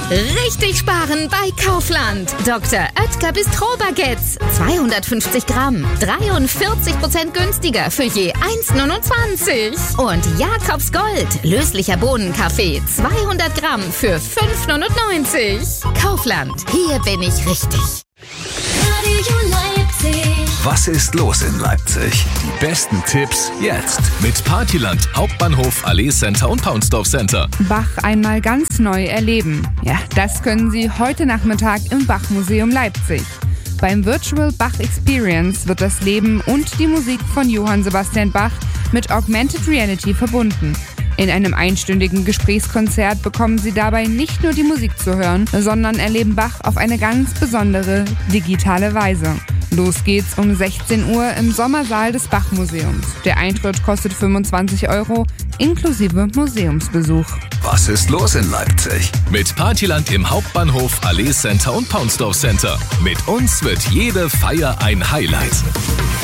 Richtig sparen bei Kaufland. Dr. Oetker Bistro-Baguettes. 250 Gramm. 43% günstiger für je 1,29. Und Jakobs Gold. Löslicher Bohnenkaffee. 200 Gramm für 5,99. Kaufland. Hier bin ich richtig. Radio Leipzig. Was ist los in Leipzig? Die besten Tipps jetzt mit Partyland, Hauptbahnhof, Allee Center und Paunsdorf Center. Bach einmal ganz neu erleben. Ja, das können Sie heute Nachmittag im Bach-Museum Leipzig. Beim Virtual Bach Experience wird das Leben und die Musik von Johann Sebastian Bach mit Augmented Reality verbunden. In einem einstündigen Gesprächskonzert bekommen Sie dabei nicht nur die Musik zu hören, sondern erleben Bach auf eine ganz besondere digitale Weise. Los geht's um 16 Uhr im Sommersaal des Bach-Museums. Der Eintritt kostet 25 € inklusive Museumsbesuch. Was ist los in Leipzig? Mit Partyland im Hauptbahnhof, Allee Center und Paunsdorf Center. Mit uns wird jede Feier ein Highlight.